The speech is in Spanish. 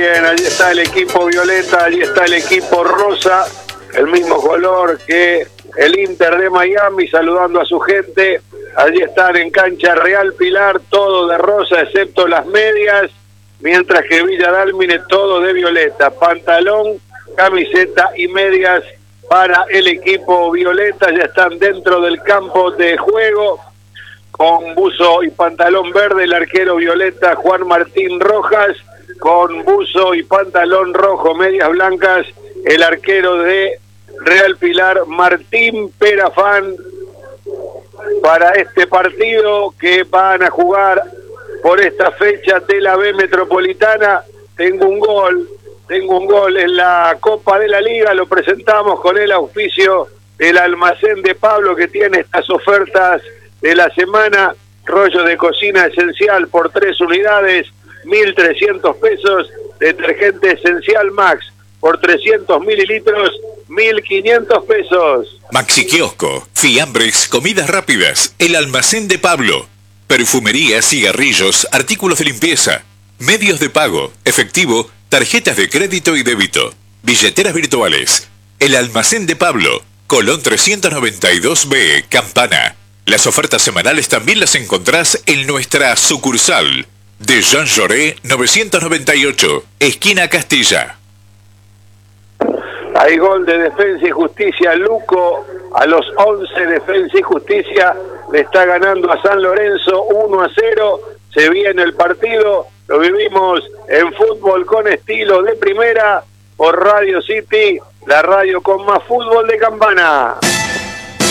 bien, allí está el equipo violeta, allí está el equipo rosa, el mismo color que el Inter de Miami, saludando a su gente. Allí están en cancha Real Pilar, todo de rosa excepto las medias, mientras que Villa Dálmine todo de violeta, pantalón, camiseta y medias para el equipo violeta. Ya están dentro del campo de juego con buzo y pantalón verde el arquero violeta Juan Martín Rojas, con buzo y pantalón rojo, medias blancas, el arquero de Real Pilar Martín Perafán, para este partido que van a jugar por esta fecha de la B Metropolitana. Tengo un gol en la Copa de la Liga, lo presentamos con el auspicio del Almacén de Pablo, que tiene estas ofertas de la semana: rollo de cocina esencial por 3 unidades, 1.300 pesos, detergente esencial Max por 300 mililitros, 1.500 pesos. Maxi Kiosco, fiambres, comidas rápidas, el Almacén de Pablo, perfumería, cigarrillos, artículos de limpieza, medios de pago, efectivo, tarjetas de crédito y débito, billeteras virtuales, el Almacén de Pablo, Colón 392B, Campana. Las ofertas semanales también las encontrás en nuestra sucursal de Jean Jaurès 998, esquina Castilla. Hay gol de Defensa y Justicia. Luco a los 11, Defensa y Justicia le está ganando a San Lorenzo 1-0. Se viene el partido, lo vivimos en Fútbol con Estilo de Primera por Radio City, la radio con más fútbol de Campana.